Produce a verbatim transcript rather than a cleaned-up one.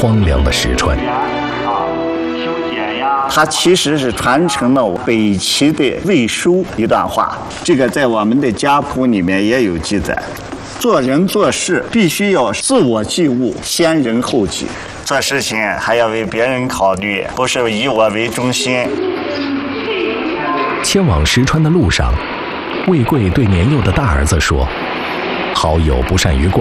荒凉的石川。 它其实是传承了北齐的魏书一段话，这个在我们的家谱里面也有记载。做人做事必须要自我及物，先人后己。做事情还要为别人考虑，不是以我为中心。 迁往石川的路上，魏贵对年幼的大儿子说：“好友不善于共